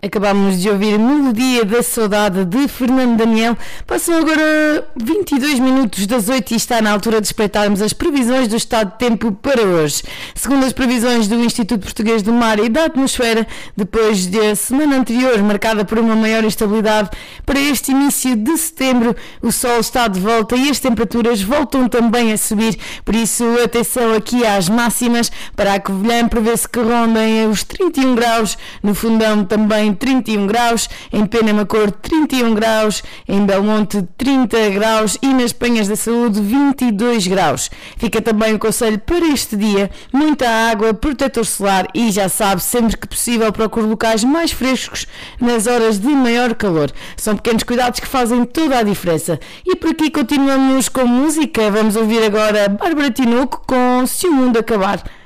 Acabámos de ouvir Melodia da Saudade de Fernando Daniel. Passam agora 22 minutos das 8 e está na altura de espreitarmos as previsões do estado de tempo para hoje. Segundo as previsões do Instituto Português do Mar e da Atmosfera, depois da semana anterior marcada por uma maior instabilidade, para este início de setembro o sol está de volta e as temperaturas voltam também a subir. Por isso, atenção aqui às máximas. Para a Covilhã prevê-se que rondem os 31 graus, no Fundão também 31 graus, em Penamacor 31 graus, em Belmonte 30 graus e nas Penhas da Saúde 22 graus. Fica também o conselho para este dia: muita água, protetor solar e já sabe, sempre que possível procure locais mais frescos nas horas de maior calor. São pequenos cuidados que fazem toda a diferença. E por aqui continuamos com música. Vamos ouvir agora Bárbara Tinoco com Se o Mundo Acabar.